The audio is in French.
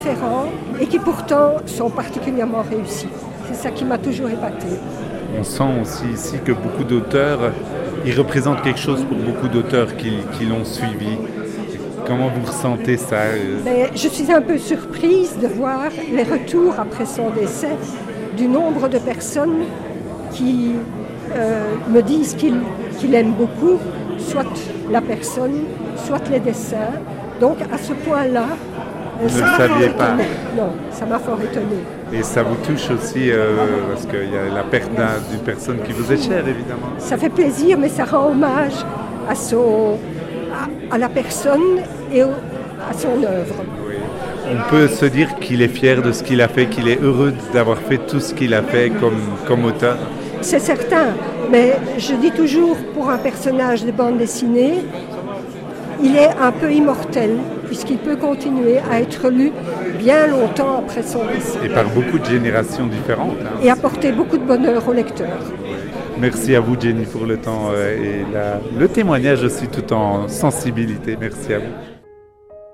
différents et qui pourtant sont particulièrement réussis. C'est ça qui m'a toujours épatée. On sent aussi ici que beaucoup d'auteurs, ils représentent quelque chose pour beaucoup d'auteurs qui l'ont suivi. Comment vous ressentez ça? Je suis un peu surprise de voir les retours après son décès du nombre de personnes qui me disent qu'ils aiment beaucoup, soit la personne, soit les dessins. Donc à ce point-là, ça m'a fort étonné. Non, ça m'a fort étonné. Et ça vous touche aussi parce qu'il y a la perte d'une personne qui vous est chère, évidemment. Ça fait plaisir, mais ça rend hommage à la personne et à son œuvre. Oui. On peut se dire qu'il est fier de ce qu'il a fait, qu'il est heureux d'avoir fait tout ce qu'il a fait comme auteur. C'est certain, mais je dis toujours, pour un personnage de bande dessinée, il est un peu immortel, puisqu'il peut continuer à être lu bien longtemps après son décès. Et par beaucoup de générations différentes. Et apporter beaucoup de bonheur au lecteur. Merci à vous, Jenny, pour le temps et le témoignage aussi tout en sensibilité. Merci à vous.